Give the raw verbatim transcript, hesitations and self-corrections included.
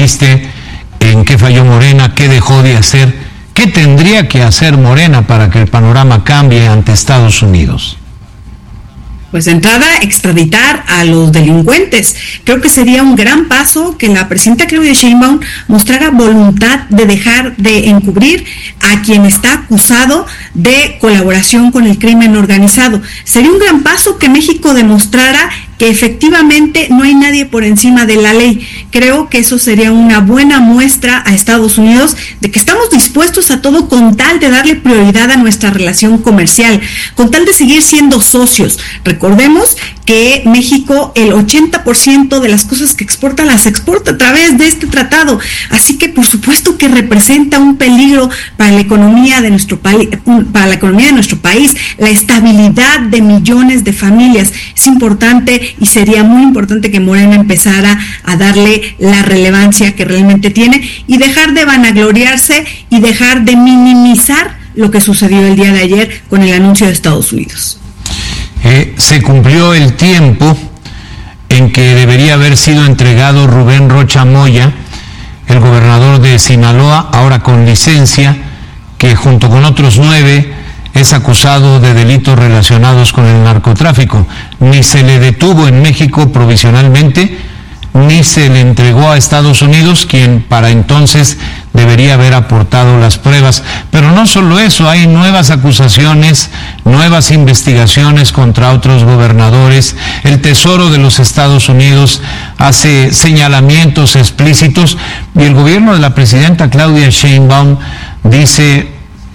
viste en qué falló Morena, qué dejó de hacer, qué tendría que hacer Morena para que el panorama cambie ante Estados Unidos. Pues de entrada, extraditar a los delincuentes. Creo que sería un gran paso que la presidenta Claudia Sheinbaum mostrara voluntad de dejar de encubrir a quien está acusado de colaboración con el crimen organizado. Sería un gran paso que México demostrara que efectivamente no hay nadie por encima de la ley. Creo que eso sería una buena muestra a Estados Unidos de que estamos dispuestos a todo con tal de darle prioridad a nuestra relación comercial, con tal de seguir siendo socios. Recordemos que México, el ochenta por ciento de las cosas que exporta las exporta a través de este tratado, así que por supuesto que representa un peligro para la economía de nuestro país, para la economía de nuestro país, la estabilidad de millones de familias. Es importante y sería muy importante que Morena empezara a darle la relevancia que realmente tiene y dejar de vanagloriarse y dejar de minimizar lo que sucedió el día de ayer con el anuncio de Estados Unidos. Eh, se cumplió el tiempo en que debería haber sido entregado Rubén Rocha Moya, el gobernador de Sinaloa, ahora con licencia, que junto con otros nueve es acusado de delitos relacionados con el narcotráfico. Ni se le detuvo en México provisionalmente, ni se le entregó a Estados Unidos, quien para entonces debería haber aportado las pruebas. Pero no solo eso, hay nuevas acusaciones, nuevas investigaciones contra otros gobernadores. El Tesoro de los Estados Unidos hace señalamientos explícitos y el gobierno de la presidenta Claudia Sheinbaum dice: